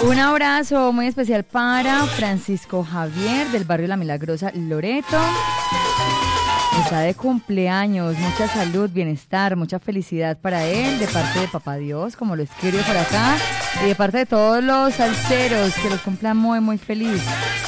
Un abrazo muy especial para Francisco Javier del barrio La Milagrosa, Loreto. Está de cumpleaños, mucha salud, bienestar, mucha felicidad para él, de parte de Papá Dios, como lo escribe por acá, y de parte de todos los salseros, que los cumplan muy, muy feliz.